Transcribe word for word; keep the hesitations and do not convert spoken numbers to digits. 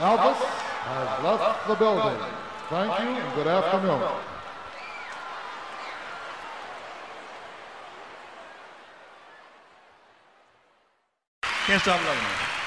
Albus has left the building. Thank you and good afternoon. Can't stop loving it.